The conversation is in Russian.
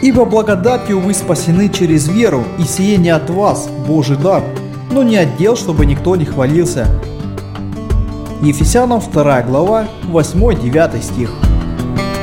Ибо благодатью вы спасены через веру, и сие не от вас, Божий дар, но не от дел, чтобы никто не хвалился». Ефесянам 2 глава, 8-9 стих.